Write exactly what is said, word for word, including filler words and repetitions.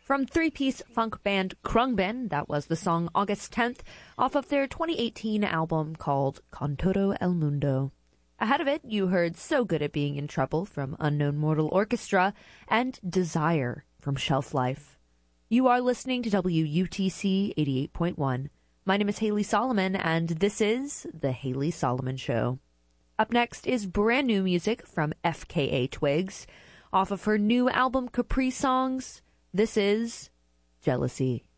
From three-piece funk band Khruangbin, that was the song August tenth, off of their twenty eighteen album called Con Todo El Mundo. Ahead of it, you heard So Good at Being in Trouble from Unknown Mortal Orchestra and Desire from Shelf Life. You are listening to W U T C eighty-eight point one. My name is Haley Solomon, and this is The Haley Solomon Show. Up next is brand new music from F K A Twigs. Off of her new album Capri Songs, this is Jealousy.